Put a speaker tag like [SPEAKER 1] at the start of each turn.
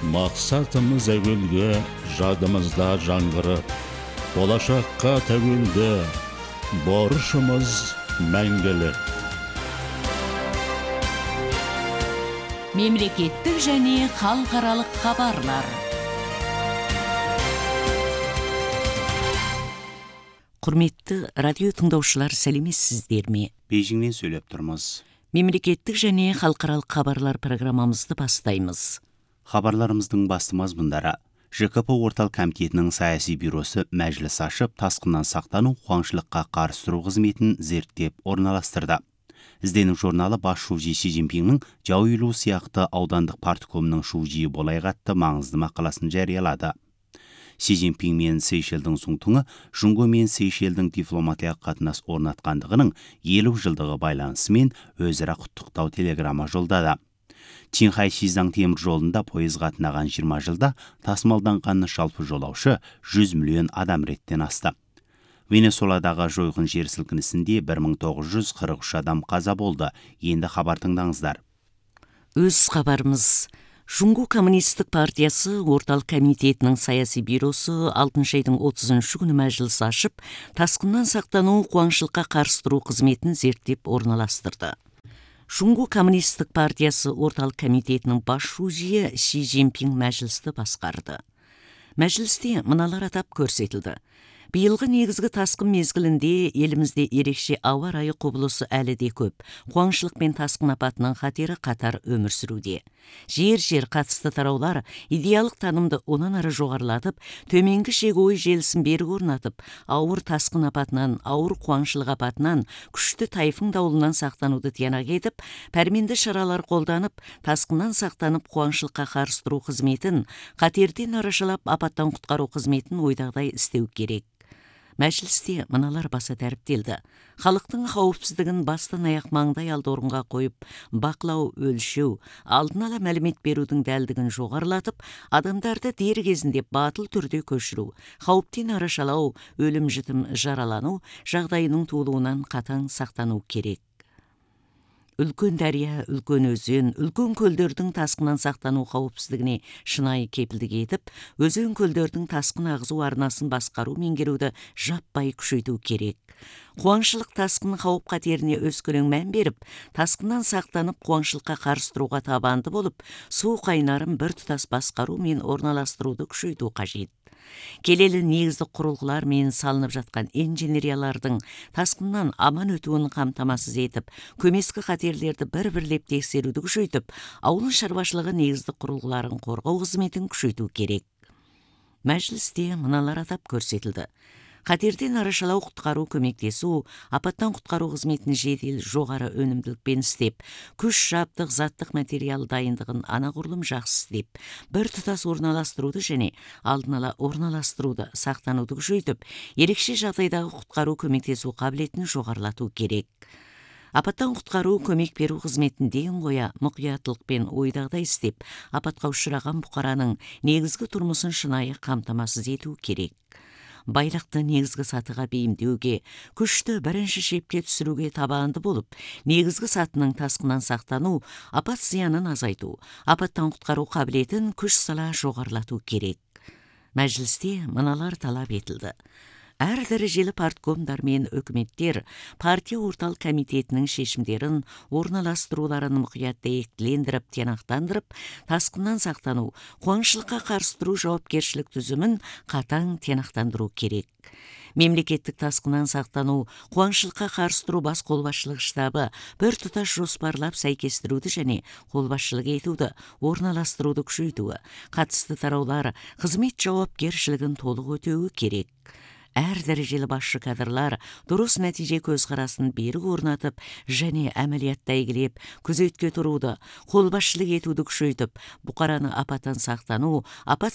[SPEAKER 1] Мақсатымыз әуелге, жадымызда жаңғырып, болашаққа тәуелді, борышымыз мәңгілік.
[SPEAKER 2] Мемлекеттік және халықаралық хабарлар. Құрметті радио тыңдаушылар, сәлеметсіздер ме?
[SPEAKER 3] Бейжіңнен сөйлеп тұрмыз.
[SPEAKER 2] Мемлекеттік және халықаралық хабарлар программамызды бастаймыз.
[SPEAKER 3] Хабарларымыздың басты мазмұндары: ЖКП орталық комитетінің саяси бюросы мәжіліс ашып, тасқыннан сақтану, қуаңшылыққа қарсы тұру қызметін зерттеп орналастырды. Іздену журналы бас шужи Си Цзиньпиннің жау иілу сияқты аудандық парткомының шужиі болайға атты маңызды мақаласын жариялады. Си Цзиньпин мен Сейшелдің Суңтуңы Жұңго мен Сейшелдің дипломатиялық қатынас орнатқандығының 50 жылдығы байланысымен өзара құттықтау телеграмма жолдады. Чинхай Шизаң темір жолында пойыз қатынаған 20 жылда тасымалданған жалпы жолаушы 100 миллион адам реттен асты. Венесуэладағы жойқын жер сілкінісінде 1943 адам қаза болды. Енді хабар тыңдаңыздар.
[SPEAKER 2] Өз хабарымыз. Жұңго коммунистік партиясы орталық комитетінің саяси бюросы 6 айдың 30 күні мәжіліс ашып, тасқыннан сақтану, қуаңшылыққа қарсы тұру қызметін зерттеп орналастырды. Жұңго коммунистік партиясы орталық комитетінің бас шужиі Си Цзиньпин мәжілісті басқарды. Мәжілісте мыналар атап көрсетілді. Биылғы негізгі тасқын мезгілінде елімізде ерекше ауа райы құбылысы әлі де көп. Қуаңшылық пен тасқын апатының қатері қатар өмір сүруде. Жер қатысты тараулар идеялық танымды онан ары жоғарылатып, төменгі шек ой желісін берік орнатып, ауыр тасқын апатынан, ауыр қуаңшылық апатынан, күшті тайфун дауылынан сақтануды тиянақ етіп, пәрменді шаралар қолданып, тасқыннан сақтанып, қуаңшылыққа қарсы тұру қызметін, қатерден арашалап, апаттан құтқару қызметін ойдағыдай істеу керек. Мәжілісте мыналар баса дәріптелді. Халықтың қауіпсіздігін бастан аяқ маңдай алды орынға қойып, бақылау, өлшеу, алдын ала мәлімет берудің дәлдігін жоғарылатып, адамдарды дер кезінде батыл түрде көшіру, қауіптен арашалау, өлім-жітім жаралану жағдайының туылуынан қатаң сақтану керек. Үлкен дәрия, үлкен өзен, үлкен көлдердің тасқыннан сақтану қауіпсіздігіне шынайы кепілдік етіп, өзен көлдердің тасқын ағызу арнасын басқару меңгеруді жаппай күшейту керек. Қуаңшылық тасқын қауіп қатеріне өскелең мән беріп, тасқыннан сақтанып, қуаңшылыққа қарсы тұруға табанды болып, су қайнарын біртұтас басқару мен орналастыруды күшейту қажет. Келелі негізді құрылғылар мен салынып жатқан инженериялардың тасқыннан аман өтуін қамтамасыз етіп, көмескі қатерлерді бір-бірлеп тексеруді күшейтіп, ауыл шаруашылығы негізді құрылғыларын қорғау қызметін күшейту керек. Мәжілісте мыналар атап көрсетілді. Қатерден арашалау, құтқару, көмектесу, апаттан құтқару қызметін жедел, жоғары өнімділікпен істеп, күш, жабдық, заттық материал дайындығын анағұрлым жақсы істеп, бір тұтас орналастыруды және алдын ала орналастыруды, сақтануды күшейтіп, ерекше жағдайдағы құтқару, көмектесу қабілетін жоғарылату керек. Апаттан құтқару, көмек беру қызметін дейін қоя, мұқияттылықпен ойдағыдай істеп, апатқа ұшыраған бұқараның негізгі тұрмысын шынайы қамтамасыз ету керек. Байлықты негізгі сатыға бейімдеуге, күшті бірінші шепке түсіруге табанды болып, негізгі сатының тасқыннан сақтану, апат зиянын азайту, апаттан құтқару қабілетін күш сала жоғарылату керек. Мәжілісте мыналар талап етілді. Әр дәрежелі парткомдар мен өкіметтер партия орталық комитетінің шешімдерін, орналастыруларын мұқият дәйектілендіріп, тиянақтандырып, тасқыннан сақтану, қуаңшылыққа қарсы тұру жауапкершілік түзімін қатаң тиянақтандыру керек. Мемлекеттік тасқыннан сақтану, қуаңшылыққа қарсы тұру бас қолбасшылық штабы бір тұтас жоспарлап сәйкестіруді және қолбасшылық етуді, орналастыруды күшейтуі, қатысты тараулар қызмет жауапкершілігін толық өтеуі керек. Әр дәрежелі басшы кадрлар дұрыс нәтиже көзқарасын берік орнатып және әмәлиятта игілеп, күзетке тұруды, қолбасшылық етуді күшейтіп, бұқараны апаттан сақтану, апат